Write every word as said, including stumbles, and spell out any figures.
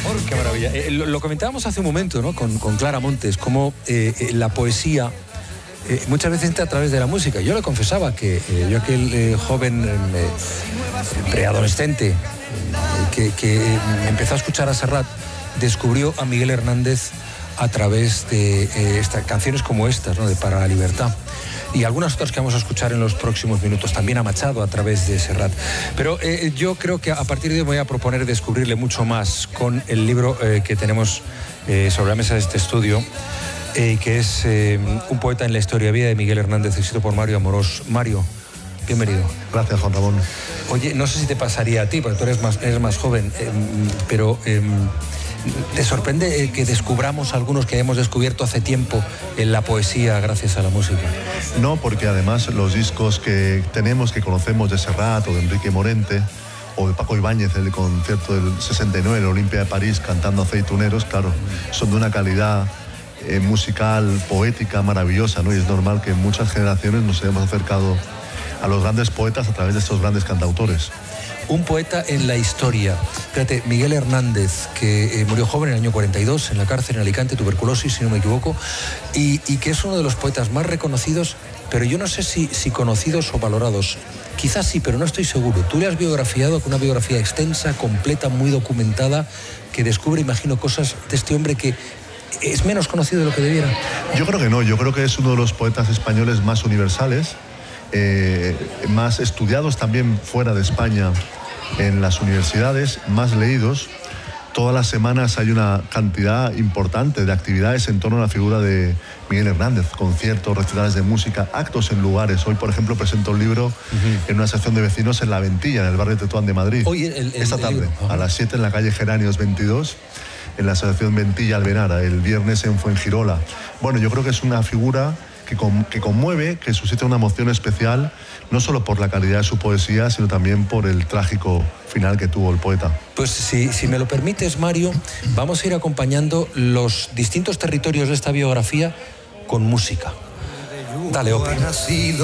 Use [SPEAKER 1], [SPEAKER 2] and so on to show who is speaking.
[SPEAKER 1] Qué maravilla. Eh, lo, lo comentábamos hace un momento, ¿no? Con, con Clara Montes, cómo eh, eh, la poesía eh, muchas veces entra a través de la música. Yo le confesaba que eh, yo aquel eh, joven eh, preadolescente eh, que, que empezó a escuchar a Serrat, descubrió a Miguel Hernández a través de eh, estas canciones como estas, ¿no? De Para la Libertad. Y algunas otras que vamos a escuchar en los próximos minutos, también a Machado a través de Serrat. Pero eh, yo creo que a partir de hoy me voy a proponer descubrirle mucho más con el libro eh, que tenemos eh, sobre la mesa de este estudio, eh, que es eh, Un poeta en la historia de vida de Miguel Hernández, escrito por Mario Amorós. Mario, bienvenido.
[SPEAKER 2] Gracias, Juan Ramón.
[SPEAKER 1] Oye, no sé si te pasaría a ti, porque tú eres más, eres más joven, eh, pero... Eh, ¿te sorprende que descubramos algunos que hemos descubierto hace tiempo en la poesía gracias a la música?
[SPEAKER 2] No, porque además los discos que tenemos, que conocemos de Serrat o de Enrique Morente o de Paco Ibáñez, el concierto del sesenta y nueve, el Olimpia de París, cantando Aceituneros, claro, son de una calidad eh, musical, poética, maravillosa, ¿no? Y es normal que en muchas generaciones nos hayamos acercado a los grandes poetas a través de estos grandes cantautores.
[SPEAKER 1] Un poeta en la historia. Fíjate, Miguel Hernández, que eh, murió joven en el año cuarenta y dos en la cárcel en Alicante, tuberculosis, si no me equivoco, y, y que es uno de los poetas más reconocidos, pero yo no sé si, si conocidos o valorados. Quizás sí, pero no estoy seguro. Tú le has biografiado con una biografía extensa, completa, muy documentada, que descubre, imagino, cosas de este hombre que es menos conocido de lo que debiera.
[SPEAKER 2] Yo creo que no, yo creo que es uno de los poetas españoles más universales, eh, más estudiados también fuera de España en las universidades, más leídos. Todas las semanas hay una cantidad importante de actividades en torno a la figura de Miguel Hernández, conciertos, recitales de música, actos en lugares. Hoy, por ejemplo, presento un libro uh-huh. en una asociación de vecinos en La Ventilla, en el barrio de Tetuán de Madrid.
[SPEAKER 1] Hoy el, el,
[SPEAKER 2] Esta tarde,
[SPEAKER 1] uh-huh.
[SPEAKER 2] a las siete en la calle Geranios veintidós, en la asociación Ventilla Albenara, el viernes en Fuengirola. Bueno, yo creo que es una figura que, con, que conmueve, que suscita una emoción especial, no solo por la calidad de su poesía, sino también por el trágico final que tuvo el poeta.
[SPEAKER 1] Pues si, si me lo permites, Mario, vamos a ir acompañando los distintos territorios de esta biografía con música. Dale, Opi.